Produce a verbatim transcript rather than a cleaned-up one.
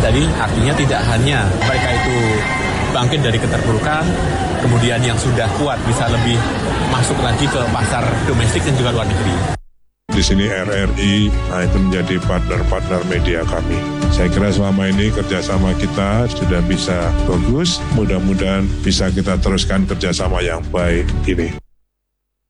Jadi artinya tidak hanya mereka itu bangkit dari keterpurukan, kemudian yang sudah kuat bisa lebih masuk lagi ke pasar domestik dan juga luar negeri. Di sini R R I, nah itu menjadi partner-partner media kami. Saya kira selama ini kerjasama kita sudah bisa bagus, mudah-mudahan bisa kita teruskan kerjasama yang baik ini.